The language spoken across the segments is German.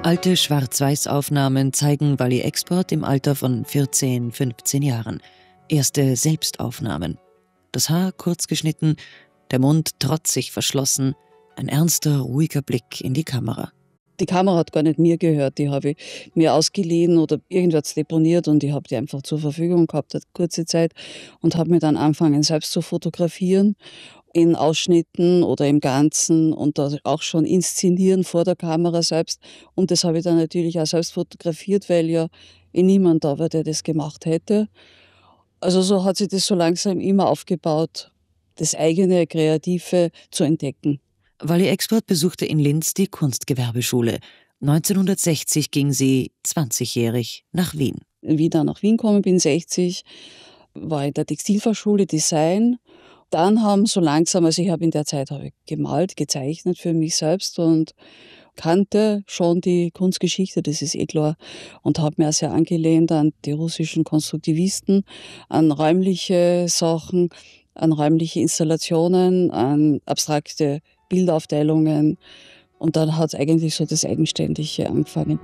Alte Schwarz-Weiß-Aufnahmen zeigen Wally Export im Alter von 14, 15 Jahren. Erste Selbstaufnahmen. Das Haar kurz geschnitten, der Mund trotzig verschlossen, ein ernster, ruhiger Blick in die Kamera. Die Kamera hat gar nicht mir gehört, die habe ich mir ausgeliehen oder irgendwas deponiert und ich habe die einfach zur Verfügung gehabt, eine kurze Zeit, und habe mir dann angefangen, selbst zu fotografieren, in Ausschnitten oder im Ganzen und da auch schon inszenieren vor der Kamera selbst. Und das habe ich dann natürlich auch selbst fotografiert, weil ja niemand da war, der das gemacht hätte. Also so hat sich das so langsam immer aufgebaut, das eigene Kreative zu entdecken. Wally Export besuchte in Linz die Kunstgewerbeschule. 1960 ging sie, 20-jährig, nach Wien. Wie ich dann nach Wien gekommen bin, 60, war in der Textilfachschule Design. Dann haben so langsam, also ich habe in der Zeit gemalt, gezeichnet für mich selbst und kannte schon die Kunstgeschichte, das ist klar, und habe mir sehr angelehnt an die russischen Konstruktivisten, an räumliche Sachen, an räumliche Installationen, an abstrakte Bildaufteilungen. Und dann hat eigentlich so das Eigenständige angefangen.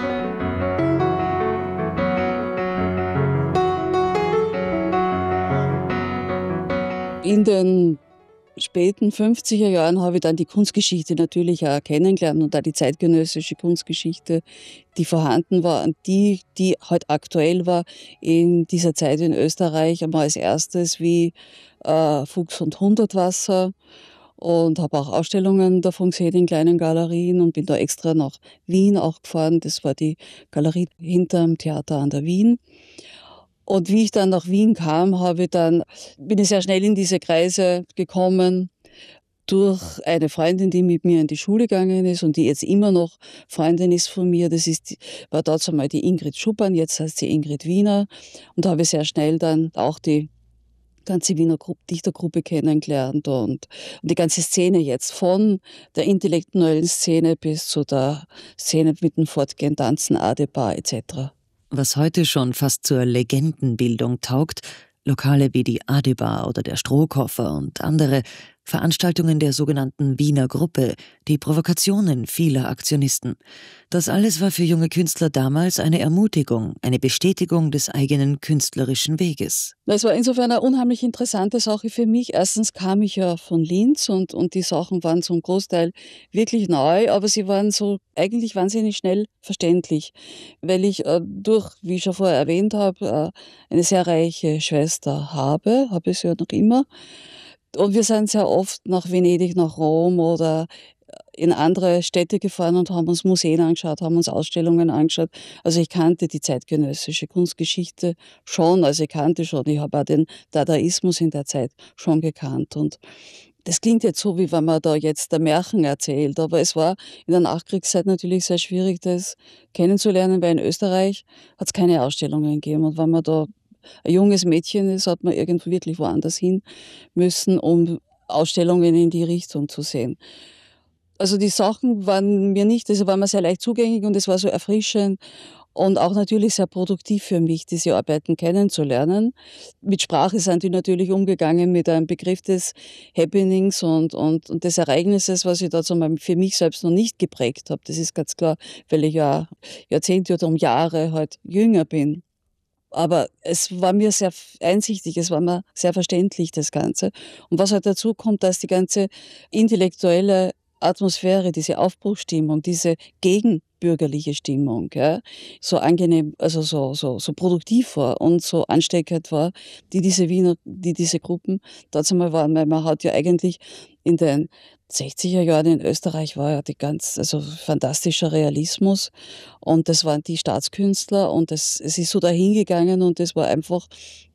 In den späten 50er Jahren habe ich dann die Kunstgeschichte natürlich auch kennengelernt und auch die zeitgenössische Kunstgeschichte, die vorhanden war und die halt aktuell war in dieser Zeit in Österreich. Einmal als erstes wie Fuchs und Hundertwasser und habe auch Ausstellungen davon gesehen in kleinen Galerien und bin da extra nach Wien auch gefahren. Das war die Galerie hinterm Theater an der Wien. Und wie ich dann nach Wien kam, bin ich sehr schnell in diese Kreise gekommen durch eine Freundin, die mit mir in die Schule gegangen ist und die jetzt immer noch Freundin ist von mir. War dazu mal die Ingrid Schuppan, jetzt heißt sie Ingrid Wiener. Und da habe ich sehr schnell dann auch die ganze Wiener Dichtergruppe kennengelernt und die ganze Szene jetzt von der intellektuellen Szene bis zu der Szene mit dem fortgehenden Tanzen, Adebar etc. Was heute schon fast zur Legendenbildung taugt, Lokale wie die Adebar oder der Strohkoffer und andere Veranstaltungen der sogenannten Wiener Gruppe, die Provokationen vieler Aktionisten. Das alles war für junge Künstler damals eine Ermutigung, eine Bestätigung des eigenen künstlerischen Weges. Es war insofern eine unheimlich interessante Sache für mich. Erstens kam ich ja von Linz und die Sachen waren zum Großteil wirklich neu, aber sie waren so eigentlich wahnsinnig schnell verständlich, weil ich wie ich schon vorher erwähnt habe, eine sehr reiche Schwester habe ich ja noch immer. Und wir sind sehr oft nach Venedig, nach Rom oder in andere Städte gefahren und haben uns Museen angeschaut, haben uns Ausstellungen angeschaut. Also ich kannte die zeitgenössische Kunstgeschichte schon, ich habe auch den Dadaismus in der Zeit schon gekannt. Und das klingt jetzt so, wie wenn man da jetzt der Märchen erzählt, aber es war in der Nachkriegszeit natürlich sehr schwierig, das kennenzulernen, weil in Österreich hat es keine Ausstellungen gegeben. Und wenn man da ein junges Mädchen ist, hat man irgendwo wirklich woanders hin müssen, um Ausstellungen in die Richtung zu sehen. Also die Sachen waren mir sehr leicht zugänglich und es war so erfrischend und auch natürlich sehr produktiv für mich, diese Arbeiten kennenzulernen. Mit Sprache sind die natürlich umgegangen mit einem Begriff des Happenings und des Ereignisses, was ich da für mich selbst noch nicht geprägt habe. Das ist ganz klar, weil ich ja Jahrzehnte oder um Jahre halt jünger bin. Aber es war mir sehr einsichtig, es war mir sehr verständlich, das Ganze. Und was halt dazu kommt, dass die ganze intellektuelle Atmosphäre, diese Aufbruchsstimmung, diese gegenbürgerliche Stimmung, ja, so angenehm, also so produktiv war und so ansteckend war, die diese Gruppen dazu mal waren, weil man hat ja eigentlich in den 60er Jahren in Österreich war ja fantastischer Realismus und das waren die Staatskünstler und es ist so dahingegangen und es war einfach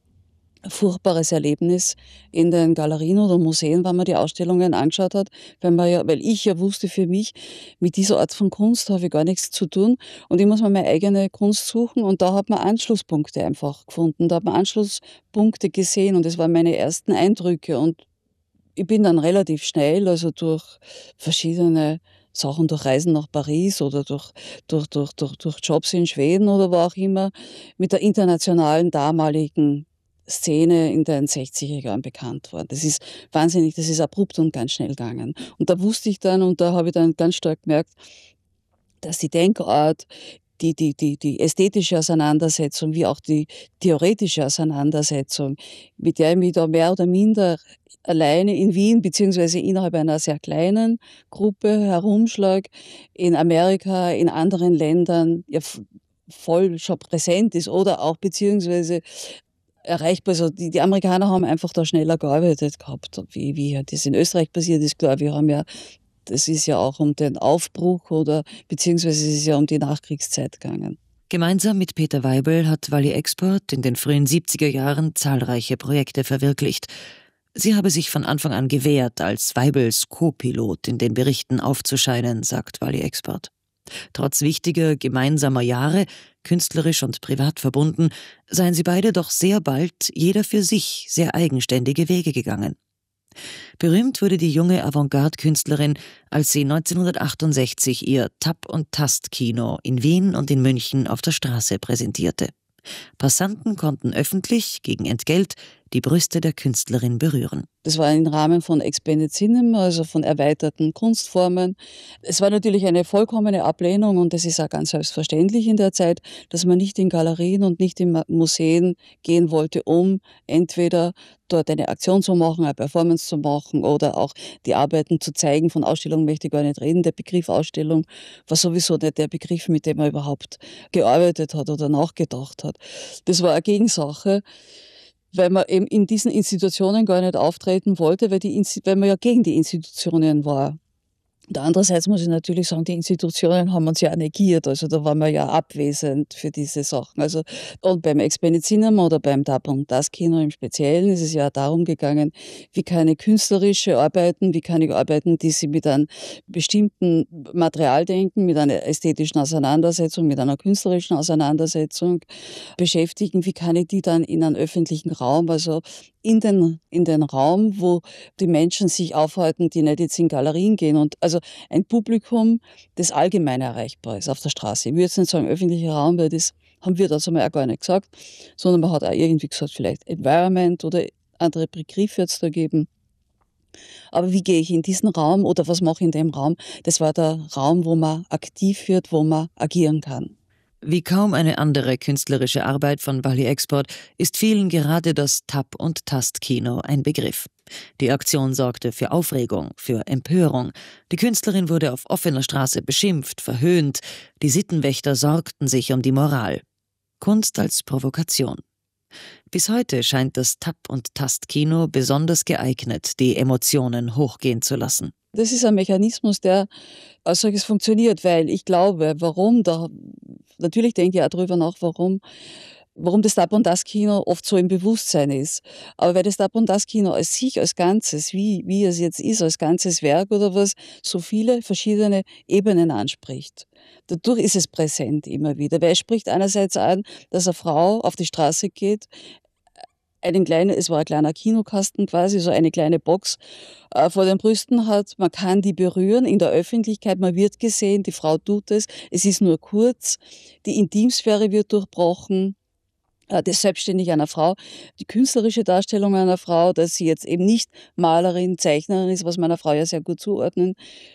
ein furchtbares Erlebnis in den Galerien oder Museen, wenn man die Ausstellungen angeschaut hat, weil ich ja wusste für mich, mit dieser Art von Kunst habe ich gar nichts zu tun und ich muss mir meine eigene Kunst suchen und da hat man Anschlusspunkte einfach gefunden, da hat man Anschlusspunkte gesehen und das waren meine ersten Eindrücke und ich bin dann relativ schnell, also durch verschiedene Sachen, durch Reisen nach Paris oder durch Jobs in Schweden oder wo auch immer, mit der internationalen damaligen Szene in den 60er Jahren bekannt worden. Das ist wahnsinnig, das ist abrupt und ganz schnell gegangen. Und da wusste ich dann und da habe ich dann ganz stark gemerkt, dass die Denkart, die ästhetische Auseinandersetzung wie auch die theoretische Auseinandersetzung, mit der ich mich da mehr oder minder alleine in Wien beziehungsweise innerhalb einer sehr kleinen Gruppe herumschlage, in Amerika, in anderen Ländern ja voll schon präsent ist oder auch beziehungsweise erreichbar. Also die Amerikaner haben einfach da schneller gearbeitet gehabt, wie halt das in Österreich passiert ist. Klar, wir haben ja, das ist ja auch um den Aufbruch oder beziehungsweise es ist ja um die Nachkriegszeit gegangen. Gemeinsam mit Peter Weibel hat Wally Expert in den frühen 70er Jahren zahlreiche Projekte verwirklicht. Sie habe sich von Anfang an gewehrt, als Weibels Co-Pilot in den Berichten aufzuscheinen, sagt Wally Expert. Trotz wichtiger gemeinsamer Jahre, künstlerisch und privat verbunden, seien sie beide doch sehr bald jeder für sich sehr eigenständige Wege gegangen. Berühmt wurde die junge Avantgarde-Künstlerin, als sie 1968 ihr Tap- und Tast-Kino in Wien und in München auf der Straße präsentierte. Passanten konnten öffentlich, gegen Entgelt, die Brüste der Künstlerin berühren. Das war im Rahmen von Expanded Cinema, also von erweiterten Kunstformen. Es war natürlich eine vollkommene Ablehnung und das ist auch ganz selbstverständlich in der Zeit, dass man nicht in Galerien und nicht in Museen gehen wollte, um entweder dort eine Aktion zu machen, eine Performance zu machen oder auch die Arbeiten zu zeigen. Von Ausstellung möchte ich gar nicht reden. Der Begriff Ausstellung war sowieso nicht der Begriff, mit dem er überhaupt gearbeitet hat oder nachgedacht hat. Das war eine Gegensache, weil man eben in diesen Institutionen gar nicht auftreten wollte, weil man ja gegen die Institutionen war. Und andererseits muss ich natürlich sagen, die Institutionen haben uns ja negiert, also da waren wir ja abwesend für diese Sachen. Also, und beim Expanded Cinema oder beim Tap- und Tast-Kino im Speziellen ist es ja darum gegangen, wie kann ich künstlerische Arbeiten, wie kann ich Arbeiten, die sich mit einem bestimmten Material denken, mit einer ästhetischen Auseinandersetzung, mit einer künstlerischen Auseinandersetzung beschäftigen, wie kann ich die dann in einen öffentlichen Raum, also in den Raum, wo die Menschen sich aufhalten, die nicht jetzt in Galerien gehen. Und also ein Publikum, das allgemein erreichbar ist auf der Straße. Ich würde jetzt nicht sagen öffentlicher Raum, weil das haben wir dazu mal auch gar nicht gesagt, sondern man hat auch irgendwie gesagt, vielleicht Environment oder andere Begriffe jetzt da geben. Aber wie gehe ich in diesen Raum oder was mache ich in dem Raum? Das war der Raum, wo man aktiv wird, wo man agieren kann. Wie kaum eine andere künstlerische Arbeit von Wally Expert ist vielen gerade das Tap- und Tast-Kino ein Begriff. Die Aktion sorgte für Aufregung, für Empörung. Die Künstlerin wurde auf offener Straße beschimpft, verhöhnt. Die Sittenwächter sorgten sich um die Moral. Kunst als Provokation. Bis heute scheint das Tap- und Tast-Kino besonders geeignet, die Emotionen hochgehen zu lassen. Das ist ein Mechanismus, der als solches funktioniert, weil ich glaube, natürlich denke ich auch darüber nach, warum das Tap- und Tast-Kino oft so im Bewusstsein ist. Aber weil das Tap- und Tast-Kino als sich, als Ganzes, wie es jetzt ist, als ganzes Werk oder was, so viele verschiedene Ebenen anspricht. Dadurch ist es präsent immer wieder, weil es spricht einerseits an, dass eine Frau auf die Straße geht, es war ein kleiner Kinokasten quasi, so eine kleine Box vor den Brüsten hat. Man kann die berühren in der Öffentlichkeit, man wird gesehen, die Frau tut es ist nur kurz, die Intimsphäre wird durchbrochen. Das Selbstständige einer Frau, die künstlerische Darstellung einer Frau, dass sie jetzt eben nicht Malerin, Zeichnerin ist, was meiner Frau ja sehr gut zuordnen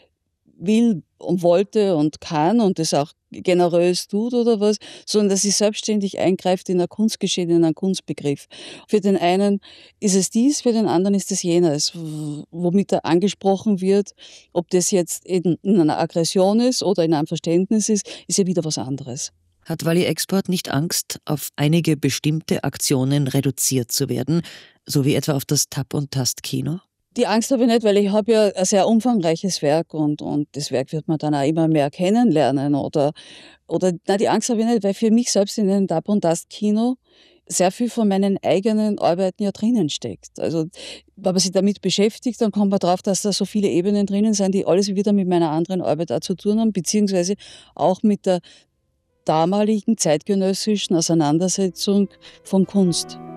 will und wollte und kann und das auch generös tut oder was, sondern dass sie selbstständig eingreift in ein Kunstgeschehen, in einen Kunstbegriff. Für den einen ist es dies, für den anderen ist es jenes, womit er angesprochen wird. Ob das jetzt in einer Aggression ist oder in einem Verständnis ist ja wieder was anderes. Hat Wally Expert nicht Angst, auf einige bestimmte Aktionen reduziert zu werden, so wie etwa auf das Tap- und Tast-Kino? Die Angst habe ich nicht, weil ich habe ja ein sehr umfangreiches Werk und das Werk wird man dann auch immer mehr kennenlernen die Angst habe ich nicht, weil für mich selbst in dem Tap- und Tast-Kino sehr viel von meinen eigenen Arbeiten ja drinnen steckt. Also wenn man sich damit beschäftigt, dann kommt man drauf, dass da so viele Ebenen drinnen sind, die alles wieder mit meiner anderen Arbeit auch zu tun haben, beziehungsweise auch mit der damaligen zeitgenössischen Auseinandersetzung von Kunst.